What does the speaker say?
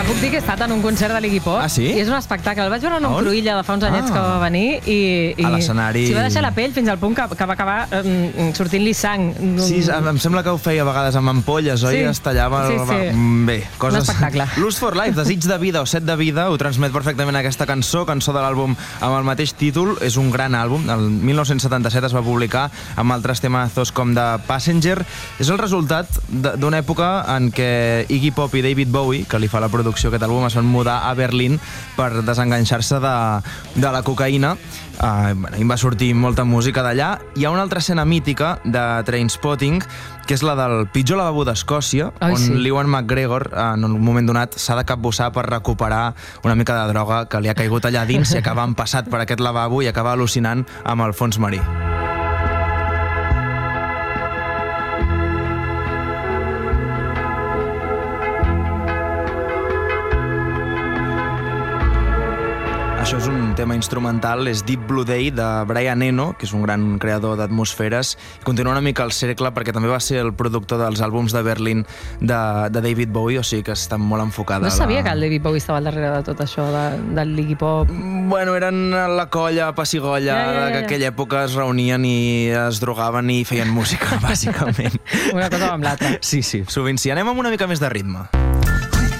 puc dir que he estat en un concert de l'Iggy Pop. Ah, sí? I és un espectacle. El vaig veure en un Cruïlla de fa uns anyets que va venir i a l'escenari... s'hi va deixar la pell fins al punt que va acabar sortint-li sang. Sí, em sembla que ho feia a vegades amb ampolles, oi? Es tallava... Bé, coses... Un espectacle. Lust for Life, Desig de vida o Set de vida, ho transmet perfectament aquesta cançó de l'àlbum amb el mateix títol. És un gran àlbum. El 1977 es va publicar amb altres temazos com The Passenger. És el resultat d'una època en què Iggy Pop i David Bowie, que li fa la producció aquest àlbum, es van mudar a Berlín per desenganxar-se de la cocaïna. Hi va sortir molta música d'allà. Hi ha una altra escena mítica de Trainspotting, que és la del pitjor lavabo d'Escòcia, on l'Ewan McGregor, en un moment donat, s'ha de capbussar per recuperar una mica de droga que li ha caigut allà dins i acaba empassat per aquest lavabo i acaba al·lucinant amb el fons marí. Això és un tema instrumental, és Deep Blue Day de Brian Eno, que és un gran creador d'atmosferes. Continua una mica el cercle perquè també va ser el productor dels àlbums de Berlín de David Bowie, o sigui que està molt enfocada. No sabia que el David Bowie estava al darrere de tot això, del l'Iggy Pop. Bueno, eren la colla pessigolla que aquella època es reunien i es drogaven i feien música, bàsicament. Una cosa amb l'altra. Sí, sovint sí. Anem amb una mica més de ritme.